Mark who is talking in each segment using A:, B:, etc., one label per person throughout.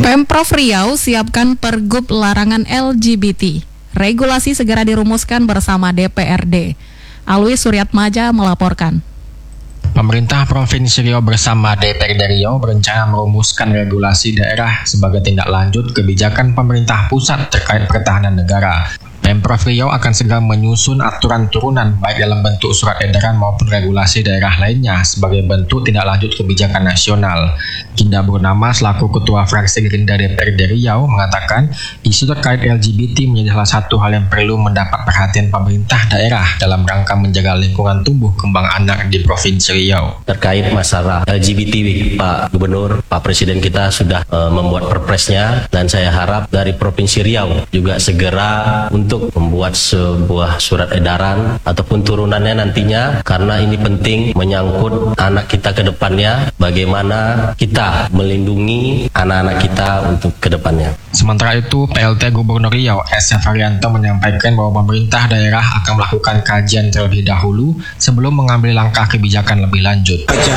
A: Pemprov Riau siapkan pergub larangan LGBT. Regulasi segera dirumuskan bersama DPRD. Alwi Suryatmaja melaporkan.
B: Pemerintah Provinsi Riau bersama DPRD Riau berencana merumuskan regulasi daerah sebagai tindak lanjut kebijakan pemerintah pusat terkait pertahanan negara. Pemprov Riau akan segera menyusun aturan turunan baik dalam bentuk surat edaran maupun regulasi daerah lainnya sebagai bentuk tindak lanjut kebijakan nasional. Ginda Burnama selaku Ketua Fraksi Gerindra DPRD Riau mengatakan isu terkait LGBT menjadi salah satu hal yang perlu mendapat perhatian pemerintah daerah dalam rangka menjaga lingkungan tumbuh kembang anak di Provinsi Riau.
C: Terkait masalah LGBT, Pak Gubernur, Pak Presiden kita sudah membuat perpresnya dan saya harap dari Provinsi Riau juga segera untuk membuat sebuah surat edaran ataupun turunannya nantinya, karena ini penting menyangkut anak kita ke depannya, bagaimana kita melindungi anak-anak kita untuk ke depannya.
B: Sementara itu, PLT Gubernur Riau SF Haryanto menyampaikan bahwa pemerintah daerah akan melakukan kajian terlebih dahulu sebelum mengambil langkah kebijakan lebih lanjut.
D: Nanti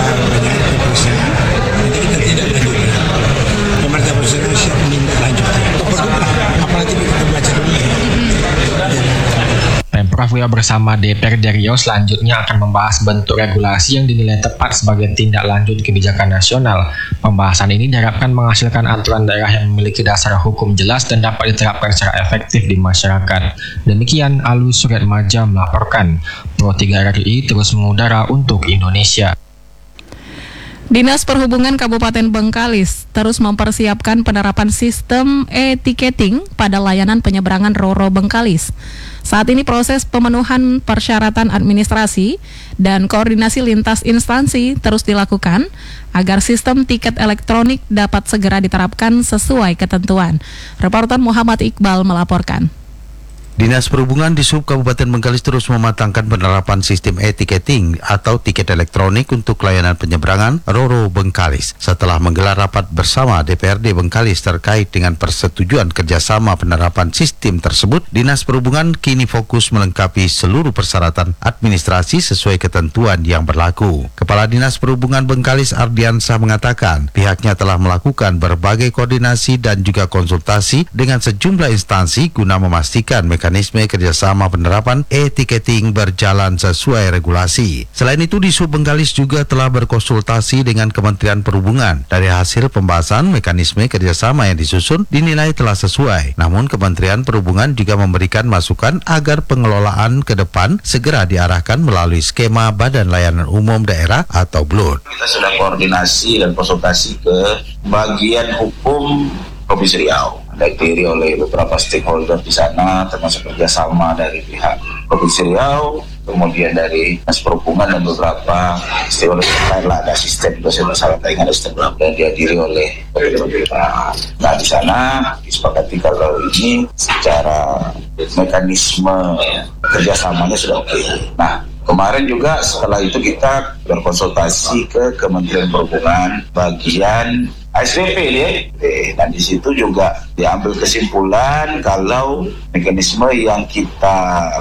D: kita tidak lanjut. Pemerintah Presiden siap menindak lanjut. Apalagi kita baca dulu.
B: Pemprov Riau bersama DPRD Riau selanjutnya akan membahas bentuk regulasi yang dinilai tepat sebagai tindak lanjut kebijakan nasional. Pembahasan ini diharapkan menghasilkan aturan daerah yang memiliki dasar hukum jelas dan dapat diterapkan secara efektif di masyarakat. Demikian Alwi Suryatmaja melaporkan. Pro 3 RRI terus mengudara untuk Indonesia.
A: Dinas Perhubungan Kabupaten Bengkalis terus mempersiapkan penerapan sistem e-tiketing pada layanan penyeberangan Roro Bengkalis. Saat ini proses pemenuhan persyaratan administrasi dan koordinasi lintas instansi terus dilakukan agar sistem tiket elektronik dapat segera diterapkan sesuai ketentuan. Reporter Muhammad Iqbal melaporkan.
E: Dinas Perhubungan di Sub Kabupaten Bengkalis terus mematangkan penerapan sistem e-tiketing atau tiket elektronik untuk layanan penyeberangan Roro Bengkalis. Setelah menggelar rapat bersama DPRD Bengkalis terkait dengan persetujuan kerjasama penerapan sistem tersebut, Dinas Perhubungan kini fokus melengkapi seluruh persyaratan administrasi sesuai ketentuan yang berlaku. Kepala Dinas Perhubungan Bengkalis Ardiansah mengatakan pihaknya telah melakukan berbagai koordinasi dan juga konsultasi dengan sejumlah instansi guna memastikan mekanisme kerjasama penerapan e-tiketing berjalan sesuai regulasi. Selain itu, di Sub Bengkalis juga telah berkonsultasi dengan Kementerian Perhubungan. Dari hasil pembahasan, mekanisme kerjasama yang disusun dinilai telah sesuai. Namun, Kementerian Perhubungan juga memberikan masukan agar pengelolaan ke depan segera diarahkan melalui skema Badan Layanan Umum Daerah atau BLUD.
F: Kita sudah koordinasi dan konsultasi ke bagian hukum Provinsi Riau, dihadiri oleh beberapa stakeholder di sana, termasuk kerjasama dari pihak Provinsi Riau, kemudian dari Dinas Perhubungan dan beberapa stakeholder lain lah, ada asisten dosen masyarakat yang ada sistem dan dihadiri oleh pemerintah. Nah, di sana disepakati kalau ini secara mekanisme kerjasamanya sudah oke. Nah, kemarin juga setelah itu kita berkonsultasi ke Kementerian Perhubungan bagian ASDP ya, dan di situ juga diambil kesimpulan kalau mekanisme yang kita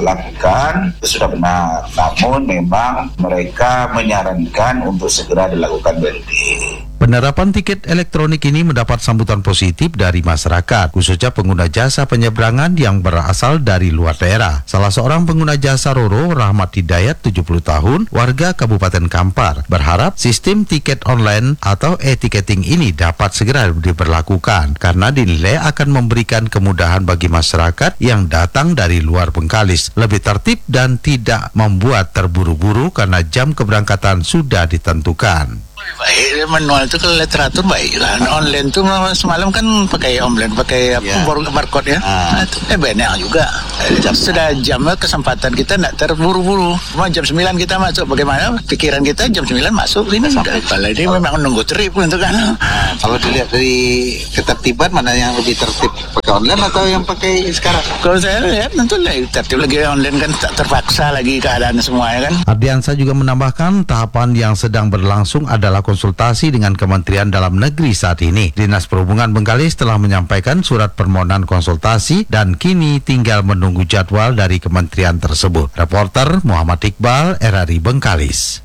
F: lakukan itu sudah benar. Namun memang mereka menyarankan untuk segera dilakukan BLD.
E: Penerapan tiket elektronik ini mendapat sambutan positif dari masyarakat, khususnya pengguna jasa penyeberangan yang berasal dari luar daerah. Salah seorang pengguna jasa Roro, Rahmat Hidayat, 70 tahun, warga Kabupaten Kampar, berharap sistem tiket online atau e-tiketing ini dapat segera diberlakukan karena dinilai akan memberikan kemudahan bagi masyarakat yang datang dari luar Bengkalis, lebih tertib dan tidak membuat terburu-buru karena jam keberangkatan sudah ditentukan.
D: Baik, manual itu kalau literatur baik lah. Online tuh semalam kan pakai online, pakai barcode ya. Itu banyak juga. Sudah jamnya kesempatan kita tidak terburu-buru. Cuma jam 9 kita masuk, bagaimana pikiran kita jam 9 masuk ini sudah. Ini memang menunggu trip untuk kan.
G: Kalau dilihat dari ketertiban, mana yang lebih tertib, pakai online atau yang pakai sekarang?
D: Kalau saya lihat tentu tertib lagi online kan, tak terpaksa lagi keadaan semuanya kan.
E: Ardiansah juga menambahkan tahapan yang sedang berlangsung adalah konsultasi dengan Kementerian Dalam Negeri saat ini. Dinas Perhubungan Bengkalis telah menyampaikan surat permohonan konsultasi dan kini tinggal menunggu jadwal dari kementerian tersebut. Reporter Muhammad Iqbal, RRI Bengkalis.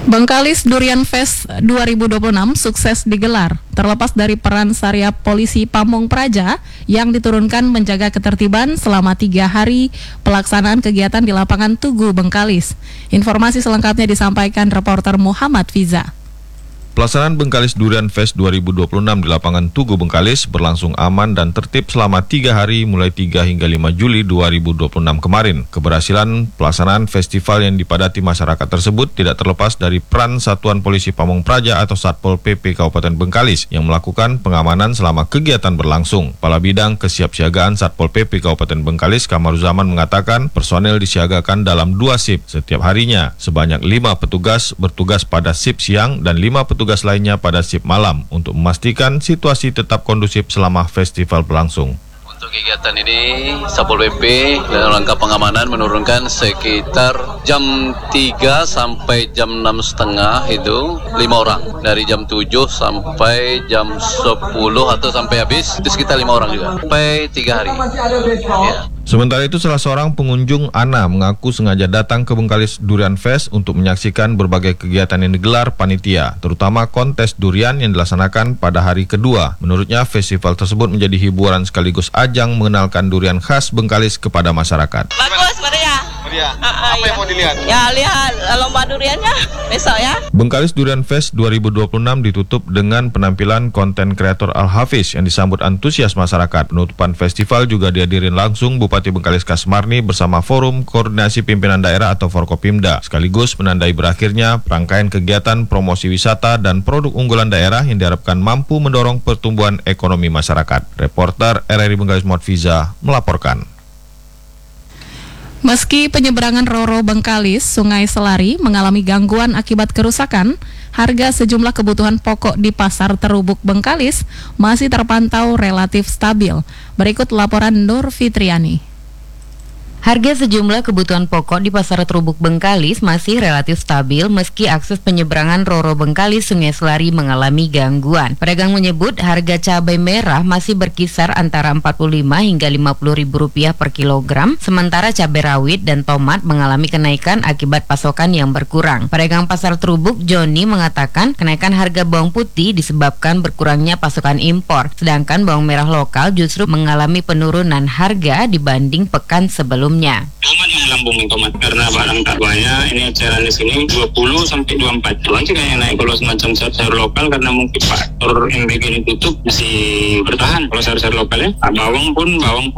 A: Bengkalis Durian Fest 2026 sukses digelar. Terlepas dari peran Sariap Polisi Pamong Praja yang diturunkan menjaga ketertiban selama 3 hari pelaksanaan kegiatan di lapangan Tugu Bengkalis. Informasi selengkapnya disampaikan reporter Muhammad Fiza.
H: Pelaksanaan Bengkalis Durian Fest 2026 di lapangan Tugu Bengkalis berlangsung aman dan tertib selama 3 hari mulai 3 hingga 5 Juli 2026 kemarin. Keberhasilan pelaksanaan festival yang dipadati masyarakat tersebut tidak terlepas dari peran Satuan Polisi Pamong Praja atau Satpol PP Kabupaten Bengkalis yang melakukan pengamanan selama kegiatan berlangsung. Kepala Bidang Kesiapsiagaan Satpol PP Kabupaten Bengkalis Kamaruzaman mengatakan personel disiagakan dalam 2 shift setiap harinya. Sebanyak 5 petugas bertugas pada shift siang dan 5 petugas lainnya pada shift malam untuk memastikan situasi tetap kondusif selama festival berlangsung.
I: Untuk kegiatan ini, Satpol PP dalam langkah pengamanan menurunkan sekitar jam 3 sampai jam 6.30 itu 5 orang. Dari jam 7 sampai jam 10 atau sampai habis itu sekitar 5 orang juga. Sampai 3 hari. Ya.
H: Sementara itu, salah seorang pengunjung, Ana, mengaku sengaja datang ke Bengkalis Durian Fest untuk menyaksikan berbagai kegiatan yang digelar panitia, terutama kontes durian yang dilaksanakan pada hari kedua. Menurutnya, festival tersebut menjadi hiburan sekaligus ajang mengenalkan durian khas Bengkalis kepada masyarakat.
J: Bagus, meriah. Apa yang mau dilihat? Ya, lihat lomba duriannya besok ya.
H: Bengkalis Durian Fest 2026 ditutup dengan penampilan konten kreator Al-Hafiz yang disambut antusias masyarakat. Penutupan festival juga dihadirin langsung Bupati Bengkalis Kasmarni bersama Forum Koordinasi Pimpinan Daerah atau Forkopimda, sekaligus menandai berakhirnya rangkaian kegiatan promosi wisata dan produk unggulan daerah yang diharapkan mampu mendorong pertumbuhan ekonomi masyarakat. Reporter RRI Bengkalis Muhammad Fiza melaporkan.
A: Meski penyeberangan Roro Bengkalis Sungai Selari mengalami gangguan akibat kerusakan, harga sejumlah kebutuhan pokok di Pasar Terubuk Bengkalis masih terpantau relatif stabil. Berikut laporan Nur Fitriani.
K: Harga sejumlah kebutuhan pokok di Pasar Terubuk Bengkalis masih relatif stabil meski akses penyeberangan Roro Bengkalis Sungai Selari mengalami gangguan. Pedagang menyebut harga cabai merah masih berkisar antara Rp45 hingga Rp50.000 per kilogram, sementara cabai rawit dan tomat mengalami kenaikan akibat pasokan yang berkurang. Pedagang Pasar Terubuk Joni mengatakan kenaikan harga bawang putih disebabkan berkurangnya pasokan impor, sedangkan bawang merah lokal justru mengalami penurunan harga dibanding pekan sebelumnya.
L: Tomat yang melambung tomat karena barang tak banyak. Ini eceran di sini 20 sampai 24. Tuan juga yang naik kalau semacam sayur lokal karena mungkin faktor MBG ini tutup masih bertahan. Kalau sayur lokal ya, bawang pun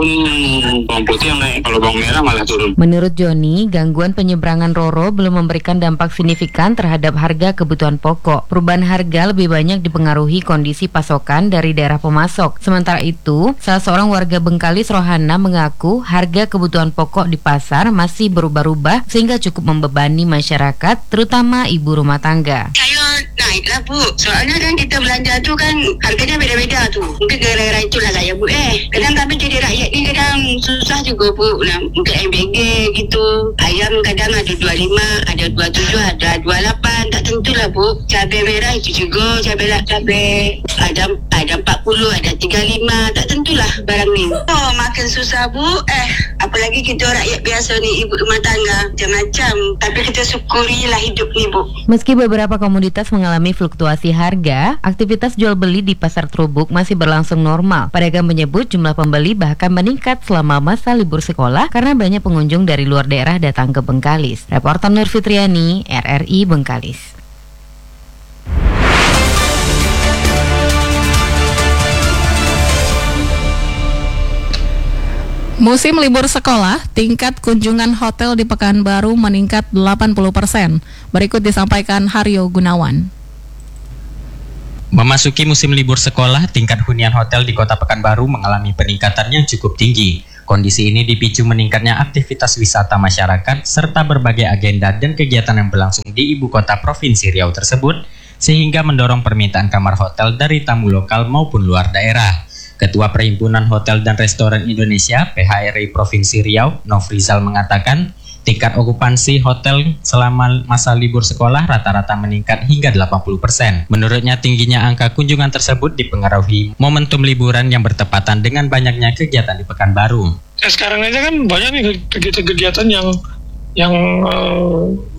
L: bawang putih yang naik. Kalau bawang merah malah turun.
K: Menurut Joni, gangguan penyeberangan Roro belum memberikan dampak signifikan terhadap harga kebutuhan pokok. Perubahan harga lebih banyak dipengaruhi kondisi pasokan dari daerah pemasok. Sementara itu, salah seorang warga Bengkalis Rohana mengaku harga kebutuhan pokok di pasar masih berubah-ubah sehingga cukup membebani masyarakat, terutama ibu rumah tangga.
M: Sayur naiklah Bu, soalnya kan kita belanja tu kan harganya beda-beda tu. Mungkin gara-gara itulah saya Bu. Kadang kami jadi rakyat ni kadang susah juga Bu. Nah, mungkin MBG gitu. Ayam kadang ada 25, ada 27, ada 28. Tak tentulah Bu. Cabai merah itu juga, cabai ada 40, ada 35. Tak tentulah barang ni. Oh, makin susah Bu. Apalagi kita rakyat biasa ni, ibu rumah tangga, macam-macam. Tapi kita syukurilah hidup ni Bu.
K: Meski beberapa komoditas mengalami fluktuasi harga, aktivitas jual beli di Pasar Terubuk masih berlangsung normal. Pedagang menyebut jumlah pembeli bahkan meningkat selama masa libur sekolah karena banyak pengunjung dari luar daerah datang ke Bengkalis. Reporter Nur Fitriani, RRI Bengkalis.
A: Musim libur sekolah, tingkat kunjungan hotel di Pekanbaru meningkat 80%. Berikut disampaikan Haryo Gunawan.
N: Memasuki musim libur sekolah, tingkat hunian hotel di Kota Pekanbaru mengalami peningkatan yang cukup tinggi. Kondisi ini dipicu meningkatnya aktivitas wisata masyarakat serta berbagai agenda dan kegiatan yang berlangsung di ibu kota Provinsi Riau tersebut, sehingga mendorong permintaan kamar hotel dari tamu lokal maupun luar daerah. Ketua Perhimpunan Hotel dan Restoran Indonesia (PHRI) Provinsi Riau, Nofrizal mengatakan, tingkat okupansi hotel selama masa libur sekolah rata-rata meningkat hingga 80%. Menurutnya, tingginya angka kunjungan tersebut dipengaruhi momentum liburan yang bertepatan dengan banyaknya kegiatan di Pekanbaru.
L: Sekarang aja kan banyak nih kegiatan-kegiatan yang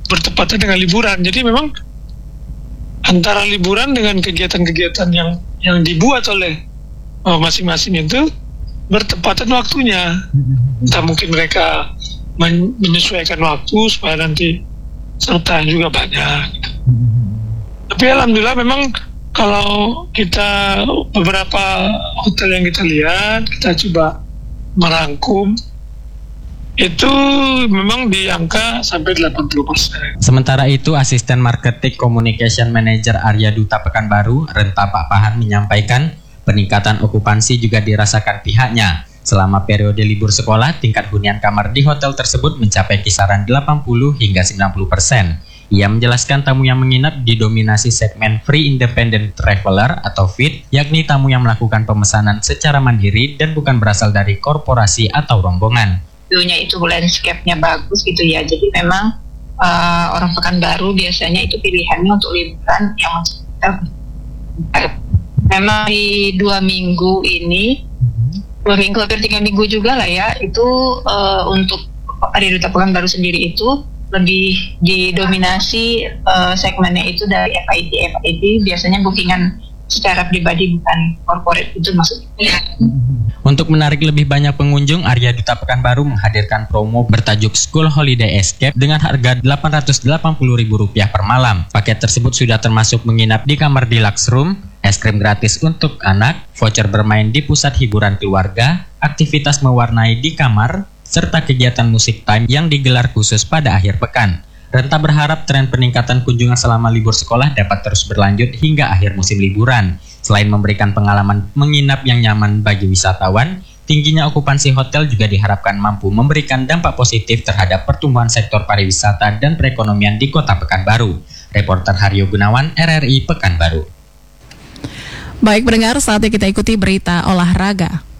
O: bertepatan dengan liburan. Jadi memang antara liburan dengan kegiatan-kegiatan yang dibuat oleh masing-masing itu bertepatan waktunya. Entah mungkin mereka menyesuaikan waktu supaya nanti serta juga banyak. Tapi alhamdulillah memang kalau kita beberapa hotel yang kita lihat, kita coba merangkum, itu memang di angka sampai 80%.
N: Sementara itu, Asisten Marketing Communication Manager Arya Duta Pekanbaru, Renta Pak Pahan menyampaikan peningkatan okupansi juga dirasakan pihaknya. Selama periode libur sekolah, tingkat hunian kamar di hotel tersebut mencapai kisaran 80 hingga 90%. Ia menjelaskan tamu yang menginap didominasi segmen Free Independent Traveler atau FIT, yakni tamu yang melakukan pemesanan secara mandiri dan bukan berasal dari korporasi atau rombongan.
P: View-nya itu landscape-nya bagus gitu ya, jadi memang orang Pekanbaru biasanya itu pilihannya untuk liburan yang memang di 2 minggu ini, 2 minggu hampir 3 minggu juga lah ya, itu untuk Arya Duta Pekanbaru sendiri itu lebih didominasi segmennya itu dari FID biasanya bookingan secara pribadi bukan corporate itu maksudnya.
N: Untuk menarik lebih banyak pengunjung, Arya Duta Pekanbaru menghadirkan promo bertajuk School Holiday Escape dengan harga Rp880.000 per malam. Paket tersebut sudah termasuk menginap di kamar deluxe room, es krim gratis untuk anak, voucher bermain di pusat hiburan keluarga, aktivitas mewarnai di kamar, serta kegiatan musik time yang digelar khusus pada akhir pekan. Renta berharap tren peningkatan kunjungan selama libur sekolah dapat terus berlanjut hingga akhir musim liburan. Selain memberikan pengalaman menginap yang nyaman bagi wisatawan, tingginya okupansi hotel juga diharapkan mampu memberikan dampak positif terhadap pertumbuhan sektor pariwisata dan perekonomian di Kota Pekanbaru. Reporter Haryo Gunawan, RRI Pekanbaru.
A: Baik pendengar, saatnya kita ikuti berita olahraga.